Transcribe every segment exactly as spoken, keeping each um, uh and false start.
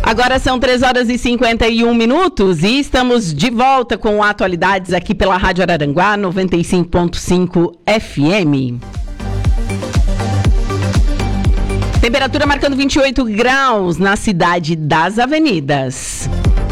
Agora são três horas e cinquenta e um minutos e estamos de volta com atualidades aqui pela Rádio Araranguá noventa e cinco ponto cinco F M. Temperatura marcando vinte e oito graus na cidade das Avenidas.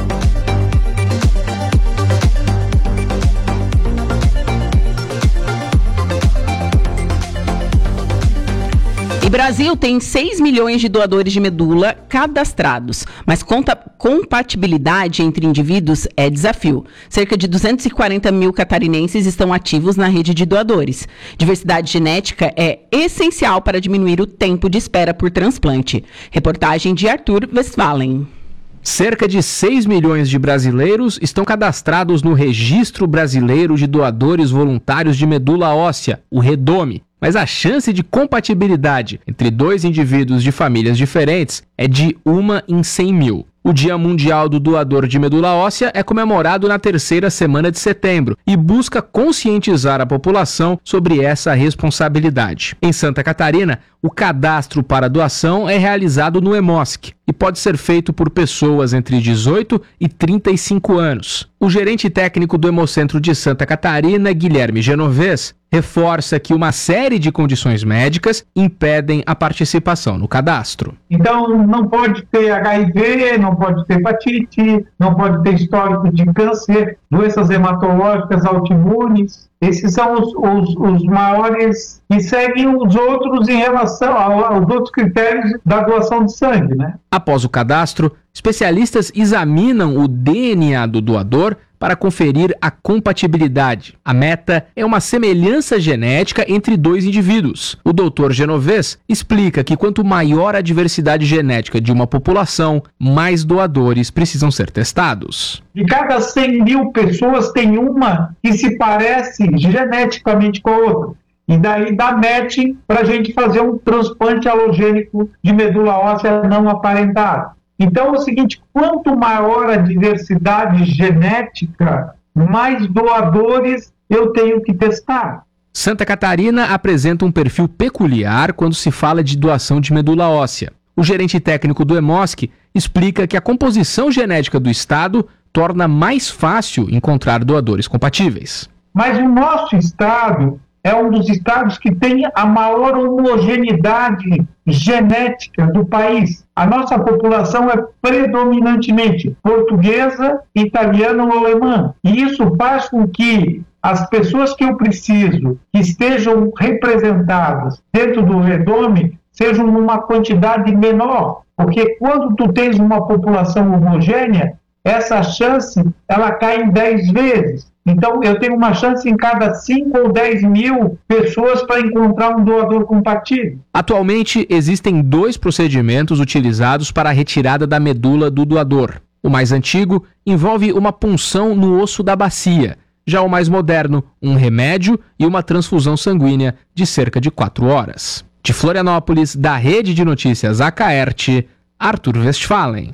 O Brasil tem seis milhões de doadores de medula cadastrados, mas conta, compatibilidade entre indivíduos é desafio. Cerca de duzentos e quarenta mil catarinenses estão ativos na rede de doadores. Diversidade genética é essencial para diminuir o tempo de espera por transplante. Reportagem de Arthur Westphalen. Cerca de seis milhões de brasileiros estão cadastrados no Registro Brasileiro de Doadores Voluntários de Medula Óssea, o REDOME. Mas a chance de compatibilidade entre dois indivíduos de famílias diferentes é de uma em cem mil. O Dia Mundial do Doador de Medula Óssea é comemorado na terceira semana de setembro e busca conscientizar a população sobre essa responsabilidade. Em Santa Catarina, o cadastro para doação é realizado no EMOSC e pode ser feito por pessoas entre dezoito e trinta e cinco anos. O gerente técnico do Hemocentro de Santa Catarina, Guilherme Genovez, reforça que uma série de condições médicas impedem a participação no cadastro. Então, não pode ter H I V, não pode ter hepatite, não pode ter histórico de câncer, doenças hematológicas autoimunes. Esses são os, os, os maiores que seguem os outros em relação aos outros critérios da doação de sangue, né? Após o cadastro, especialistas examinam o D N A do doador para conferir a compatibilidade. A meta é uma semelhança genética entre dois indivíduos. O doutor Genovez explica que quanto maior a diversidade genética de uma população, mais doadores precisam ser testados. De cada cem mil pessoas, tem uma que se parece geneticamente com a outra. E daí dá match para a gente fazer um transplante alogênico de medula óssea não aparentada. Então é o seguinte, quanto maior a diversidade genética, mais doadores eu tenho que testar. Santa Catarina apresenta um perfil peculiar quando se fala de doação de medula óssea. O gerente técnico do EMOSC explica que a composição genética do estado torna mais fácil encontrar doadores compatíveis. Mas o nosso estado é um dos estados que tem a maior homogeneidade genética do país. A nossa população é predominantemente portuguesa, italiana ou alemã. E isso faz com que as pessoas que eu preciso, que estejam representadas dentro do REDOME, sejam numa quantidade menor. Porque quando tu tens uma população homogênea, essa chance ela cai em dez vezes. Então, eu tenho uma chance em cada cinco ou dez mil pessoas para encontrar um doador compatível. Atualmente, existem dois procedimentos utilizados para a retirada da medula do doador. O mais antigo envolve uma punção no osso da bacia. Já o mais moderno, um remédio e uma transfusão sanguínea de cerca de quatro horas. De Florianópolis, da Rede de Notícias Acaerte, Arthur Westphalen.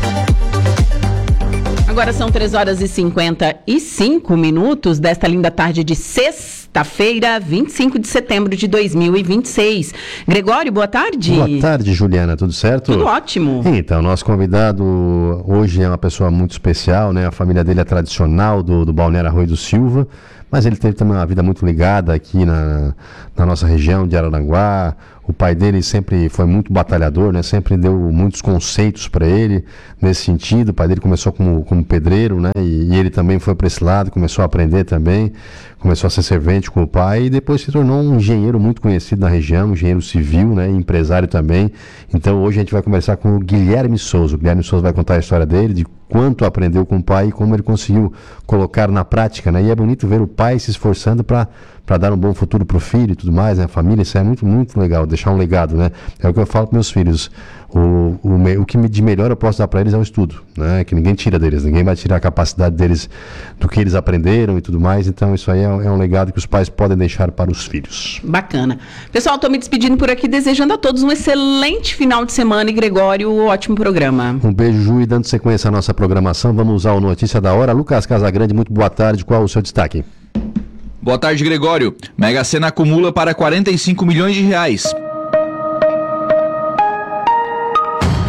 Agora são três horas e cinquenta e cinco minutos desta linda tarde de sexta-feira, vinte e cinco de setembro de dois mil e vinte e seis. Gregório, boa tarde. Boa tarde, Juliana, tudo certo? Tudo ótimo. Então, nosso convidado hoje é uma pessoa muito especial, né? A família dele é tradicional do, do Balneário Arroio do Silva, mas ele teve também uma vida muito ligada aqui na, na nossa região de Araranguá. O pai dele sempre foi muito batalhador, né? Sempre deu muitos conceitos para ele nesse sentido. O pai dele começou como, como pedreiro, né? E, e ele também foi para esse lado, começou a aprender também, começou a ser servente com o pai e depois se tornou um engenheiro muito conhecido na região, um engenheiro civil, né? E empresário também. Então hoje a gente vai conversar com o Guilherme Souza. O Guilherme Souza vai contar a história dele, de quanto aprendeu com o pai e como ele conseguiu colocar na prática, né? E é bonito ver o pai se esforçando para para dar um bom futuro para o filho e tudo mais, né? A família, isso é muito, muito legal, deixar um legado, né? É o que eu falo para meus filhos. O, o, o que de melhor eu posso dar para eles é o estudo, né? Que ninguém tira deles, ninguém vai tirar a capacidade deles do que eles aprenderam e tudo mais. Então isso aí é, é um legado que os pais podem deixar para os filhos. Bacana. Pessoal, estou me despedindo por aqui, desejando a todos um excelente final de semana e Gregório, um ótimo programa. Um beijo, Ju, e dando sequência à nossa programação, vamos usar o Notícia da Hora. Lucas Casagrande, muito boa tarde, qual o seu destaque? Boa tarde, Gregório. Mega Sena acumula para quarenta e cinco milhões de reais.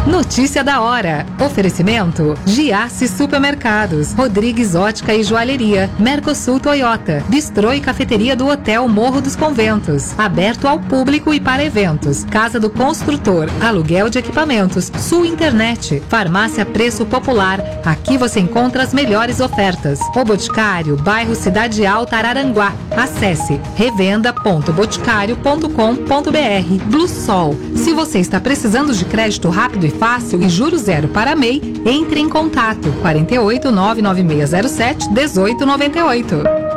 Notícia da hora. Oferecimento: Giasse Supermercados, Rodrigues Ótica e Joalheria, Mercosul Toyota, Bistrô e Cafeteria do Hotel Morro dos Conventos, aberto ao público e para eventos. Casa do Construtor, aluguel de equipamentos, Sul Internet, Farmácia Preço Popular. Aqui você encontra as melhores ofertas. O Boticário, bairro Cidade Alta, Araranguá. Acesse revenda ponto boticário ponto com ponto br. Blue Sol. Se você está precisando de crédito rápido e fácil e juros zero para M E I, entre em contato quarenta e oito, nove nove seis zero sete, dezoito noventa e oito.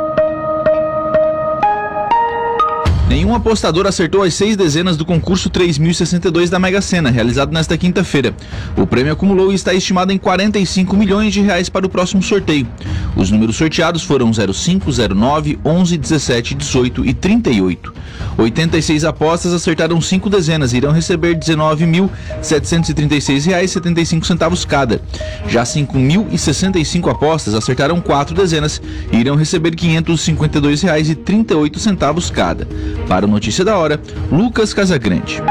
Nenhum apostador acertou as seis dezenas do concurso três mil e sessenta e dois da Mega Sena, realizado nesta quinta-feira. O prêmio acumulou e está estimado em quarenta e cinco milhões de reais para o próximo sorteio. Os números sorteados foram zero cinco, zero nove, onze, dezessete, dezoito e trinta e oito. oitenta e seis apostas acertaram cinco dezenas e irão receber dezenove mil, setecentos e trinta e seis reais e setenta e cinco centavos cada. Já cinco mil e sessenta e cinco apostas acertaram quatro dezenas e irão receber quinhentos e cinquenta e dois reais e trinta e oito centavos cada. Para o Notícia da Hora, Lucas Casagrande.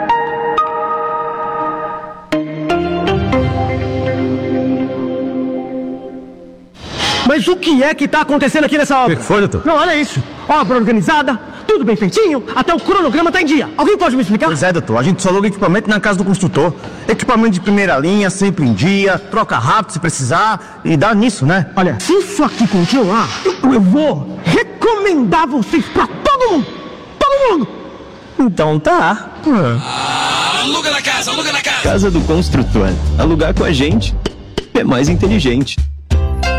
Mas o que é que tá acontecendo aqui nessa obra? O que foi, doutor? Não, olha isso. Obra organizada, tudo bem feitinho, até o cronograma tá em dia. Alguém pode me explicar? Pois é, doutor. A gente só aluga equipamento na casa do construtor. Equipamento de primeira linha, sempre em dia, troca rápido se precisar e dá nisso, né? Olha, se isso aqui continuar, eu, eu vou recomendar vocês pra todo mundo. Todo mundo. Então tá. Ah, aluga na casa, aluga na casa. Casa do Construtor. Alugar com a gente é mais inteligente.